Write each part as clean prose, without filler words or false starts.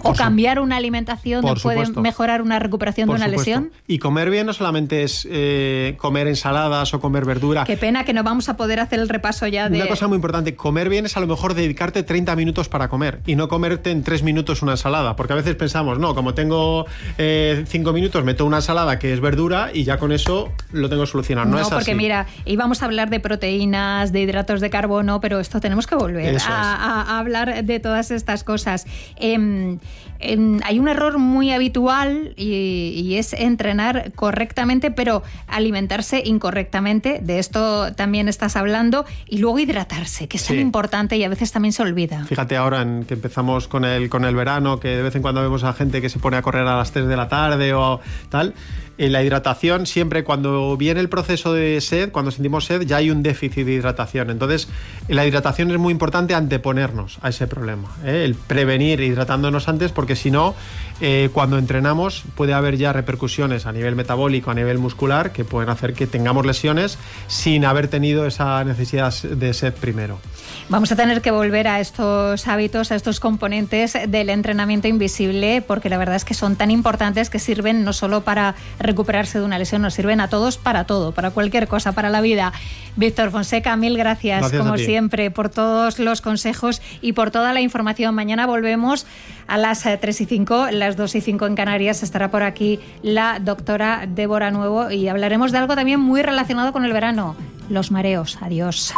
¿O cambiar una alimentación puede mejorar una recuperación de una lesión? Y comer bien no solamente es comer ensaladas o comer verdura. Qué pena que no vamos a poder hacer el repaso ya de... Una cosa muy importante, comer bien es a lo mejor dedicarte 30 minutos para comer y no comerte en 3 minutos una ensalada, porque a veces pensamos, no, como tengo 5 minutos, meto una ensalada que es verdura y ya con eso lo tengo solucionado. No es porque así. Mira, íbamos a hablar de proteínas, de hidratos de carbono, pero esto tenemos que volver a hablar de todas estas cosas. Hay un error muy habitual y es entrenar correctamente, pero alimentarse incorrectamente. De esto también estás hablando. Y luego hidratarse, que es tan importante y a veces también se olvida. Fíjate ahora que empezamos con el verano, que de vez en cuando vemos a gente que se pone a correr a las 3 de la tarde o tal. La hidratación, siempre cuando viene el proceso de sed, cuando sentimos sed, ya hay un déficit de hidratación. Entonces, la hidratación es muy importante anteponernos a ese problema, el prevenir hidratándonos antes, porque si no, cuando entrenamos puede haber ya repercusiones a nivel metabólico, a nivel muscular, que pueden hacer que tengamos lesiones sin haber tenido esa necesidad de sed primero. Vamos a tener que volver a estos hábitos, a estos componentes del entrenamiento invisible, porque la verdad es que son tan importantes que sirven no solo para recuperarse de una lesión, nos sirven a todos para todo, para cualquier cosa, para la vida. Víctor Fonseca, mil gracias como siempre, por todos los consejos y por toda la información. Mañana volvemos a las 3:05, las 2:05 en Canarias. Estará por aquí la doctora Débora Nuevo y hablaremos de algo también muy relacionado con el verano, los mareos. Adiós.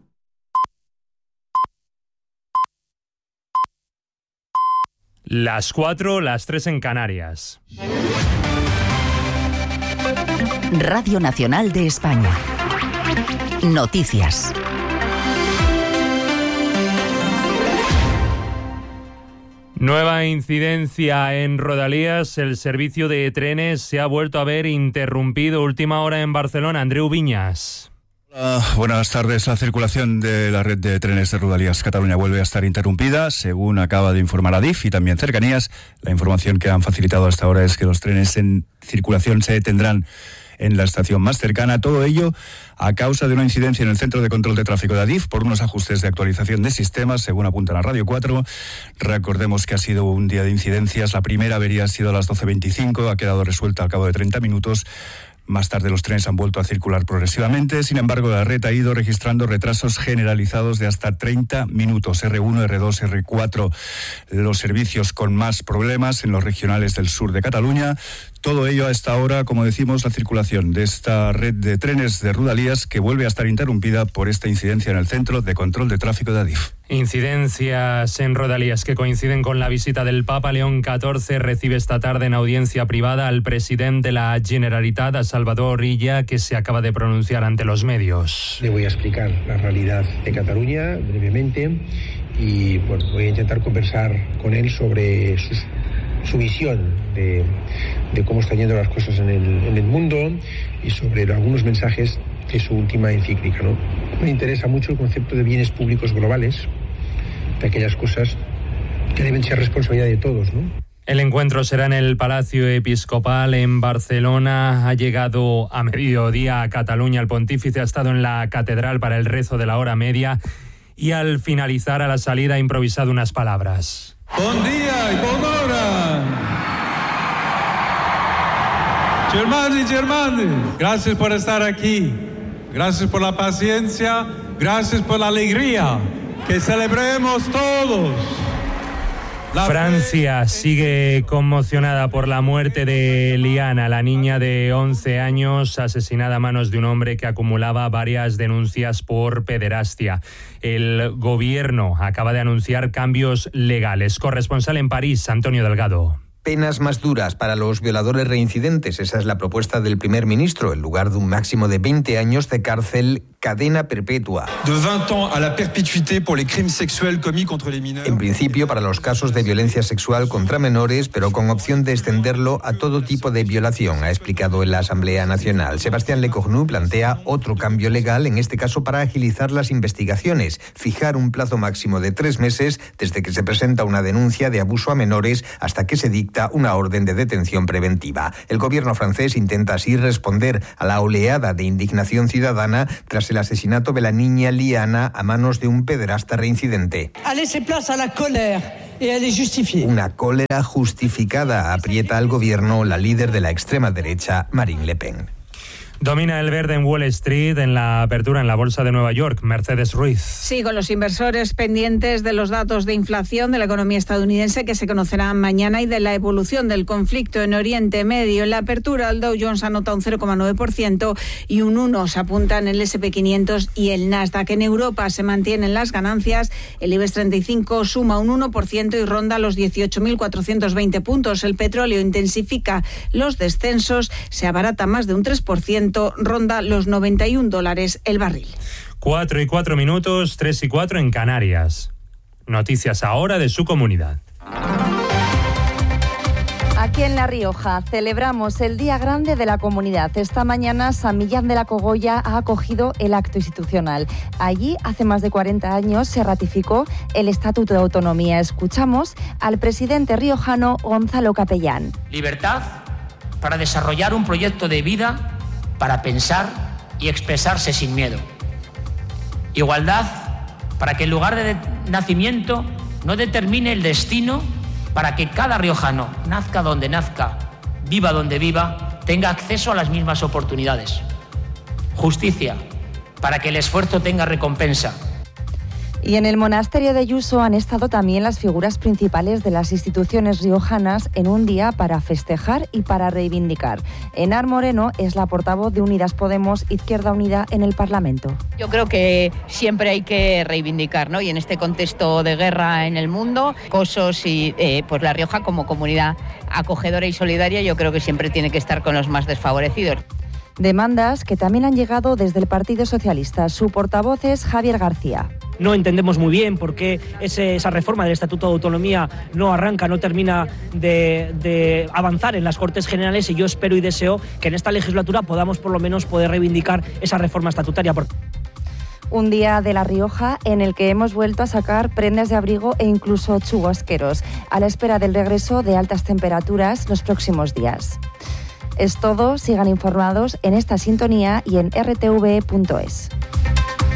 Las 4, las 3 en Canarias. Radio Nacional de España. Noticias. Nueva incidencia en Rodalies. El servicio de trenes se ha vuelto a ver interrumpido. Última hora en Barcelona. Andreu Viñas. Buenas tardes. La circulación de la red de trenes de Rodalies Cataluña vuelve a estar interrumpida, según acaba de informar Adif y también Cercanías. La información que han facilitado hasta ahora es que los trenes en circulación se detendrán en la estación más cercana. Todo ello a causa de una incidencia en el centro de control de tráfico de Adif por unos ajustes de actualización de sistemas, según apunta la Radio 4. Recordemos que ha sido un día de incidencias. La primera avería sido a las 12:25, ha quedado resuelta al cabo de 30 minutos. Más tarde los trenes han vuelto a circular progresivamente. Sin embargo, la red ha ido registrando retrasos generalizados de hasta 30 minutos. R1, R2, R4, los servicios con más problemas en los regionales del sur de Cataluña. Todo ello a esta hora, como decimos, la circulación de esta red de trenes de Rodalies que vuelve a estar interrumpida por esta incidencia en el centro de control de tráfico de Adif. Incidencias en Rodalies que coinciden con la visita del Papa. León XIV recibe esta tarde en audiencia privada al presidente de la Generalitat, a Salvador Illa, que se acaba de pronunciar ante los medios. Le voy a explicar la realidad de Cataluña brevemente y voy a intentar conversar con él sobre su visión de cómo están yendo las cosas en el mundo y sobre algunos mensajes de su última encíclica, ¿no? Me interesa mucho el concepto de bienes públicos globales, de aquellas cosas que deben ser responsabilidad de todos, ¿no? El encuentro será en el Palacio Episcopal en Barcelona. Ha llegado a mediodía a Cataluña. El pontífice ha estado en la catedral para el rezo de la hora media y al finalizar, a la salida, ha improvisado unas palabras. Buen día y buena hora. Germani y germane, gracias por estar aquí. Gracias por la paciencia. Gracias por la alegría. Que celebremos todos. Francia sigue conmocionada por la muerte de Liana, la niña de 11 años asesinada a manos de un hombre que acumulaba varias denuncias por pederastia. El gobierno acaba de anunciar cambios legales. Corresponsal en París, Antonio Delgado. Penas más duras para los violadores reincidentes. Esa es la propuesta del primer ministro, en lugar de un máximo de 20 años de cárcel, cadena perpetua. De 20 ans a la perpetuité pour les crimes sexuels commis contre les mineurs. En principio para los casos de violencia sexual contra menores, pero con opción de extenderlo a todo tipo de violación, ha explicado en la Asamblea Nacional. Sebastián Lecornu plantea otro cambio legal, en este caso para agilizar las investigaciones, fijar un plazo máximo de 3 meses desde que se presenta una denuncia de abuso a menores hasta que se dicta una orden de detención preventiva. El gobierno francés intenta así responder a la oleada de indignación ciudadana tras tras el asesinato de la niña Liana a manos de un pederasta reincidente. Una cólera justificada aprieta al gobierno la líder de la extrema derecha, Marine Le Pen. Domina el verde en Wall Street en la apertura en la bolsa de Nueva York. Mercedes Ruiz. Sí, con los inversores pendientes de los datos de inflación de la economía estadounidense que se conocerán mañana y de la evolución del conflicto en Oriente Medio. En la apertura, el Dow Jones anota un 0,9% y un 1% se apunta en el S&P 500 y el Nasdaq. En Europa se mantienen las ganancias. El IBEX 35 suma un 1% y ronda los 18.420 puntos. El petróleo intensifica los descensos, se abarata más de un 3%. Ronda los $91 el barril. 4:04, 3:04 en Canarias. Noticias ahora de su comunidad. Aquí en La Rioja celebramos el Día Grande de la Comunidad. Esta mañana San Millán de la Cogolla ha acogido el acto institucional. Allí, hace más de 40 años, se ratificó el Estatuto de Autonomía. Escuchamos al presidente riojano Gonzalo Capellán. Libertad para desarrollar un proyecto de vida, para pensar y expresarse sin miedo. Igualdad para que el lugar de nacimiento no determine el destino, para que cada riojano, nazca donde nazca, viva donde viva, tenga acceso a las mismas oportunidades. Justicia para que el esfuerzo tenga recompensa. Y en el monasterio de Yuso han estado también las figuras principales de las instituciones riojanas en un día para festejar y para reivindicar. Enar Moreno es la portavoz de Unidas Podemos Izquierda Unida en el Parlamento. Yo creo que siempre hay que reivindicar, ¿no? Y en este contexto de guerra en el mundo, Cosos y pues La Rioja como comunidad acogedora y solidaria, yo creo que siempre tiene que estar con los más desfavorecidos. Demandas que también han llegado desde el Partido Socialista. Su portavoz es Javier García. No entendemos muy bien por qué esa reforma del Estatuto de Autonomía no arranca, no termina de avanzar en las Cortes Generales, y yo espero y deseo que en esta legislatura podamos por lo menos poder reivindicar esa reforma estatutaria. Un día de La Rioja en el que hemos vuelto a sacar prendas de abrigo e incluso chubasqueros, a la espera del regreso de altas temperaturas los próximos días. Es todo, sigan informados en esta sintonía y en rtv.es.